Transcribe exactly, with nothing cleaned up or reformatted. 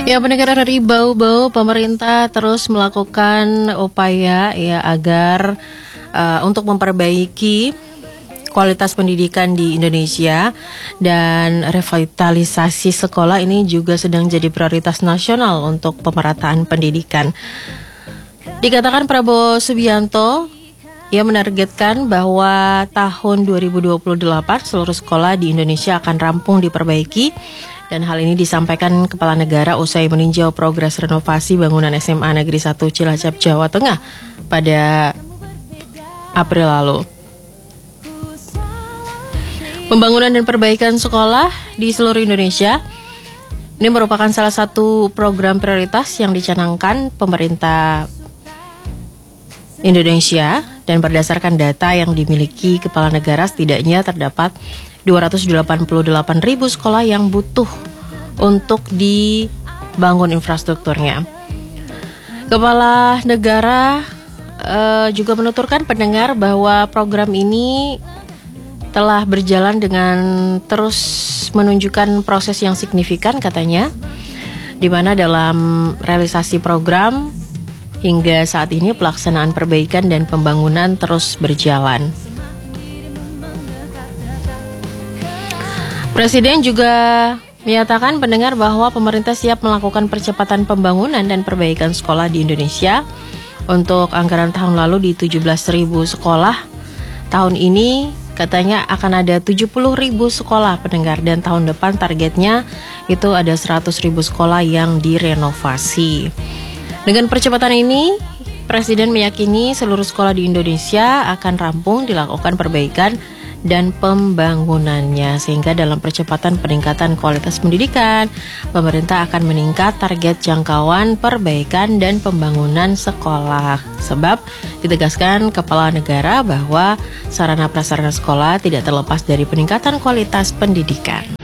Ya, pendengar dari Bau-Bau, pemerintah terus melakukan upaya ya agar uh, untuk memperbaiki kualitas pendidikan di Indonesia, dan revitalisasi sekolah ini juga sedang jadi prioritas nasional untuk pemerataan pendidikan. Dikatakan Prabowo Subianto, ia menargetkan bahwa tahun dua ribu dua puluh delapan seluruh sekolah di Indonesia akan rampung diperbaiki, dan hal ini disampaikan Kepala Negara usai meninjau progres renovasi bangunan S M A Negeri satu Cilacap, Jawa Tengah pada April lalu. Pembangunan dan perbaikan sekolah di seluruh Indonesia ini merupakan salah satu program prioritas yang dicanangkan pemerintah Indonesia, dan berdasarkan data yang dimiliki Kepala Negara setidaknya terdapat dua ratus delapan puluh delapan ribu sekolah yang butuh untuk dibangun infrastrukturnya. Kepala Negara uh, juga menuturkan pendengar bahwa program ini telah berjalan dengan terus menunjukkan proses yang signifikan, katanya, di mana dalam realisasi program hingga saat ini pelaksanaan perbaikan dan pembangunan terus berjalan. Presiden juga menyatakan pendengar bahwa pemerintah siap melakukan percepatan pembangunan dan perbaikan sekolah di Indonesia. Untuk anggaran tahun lalu di tujuh belas ribu sekolah, tahun ini katanya akan ada tujuh puluh ribu sekolah pendengar, dan tahun depan targetnya itu ada seratus ribu sekolah yang direnovasi. Dengan percepatan ini, Presiden meyakini seluruh sekolah di Indonesia akan rampung dilakukan perbaikan dan pembangunannya, sehingga dalam percepatan peningkatan kualitas pendidikan, pemerintah akan meningkat target jangkauan perbaikan dan pembangunan sekolah. Sebab ditegaskan Kepala Negara bahwa sarana prasarana sekolah tidak terlepas dari peningkatan kualitas pendidikan.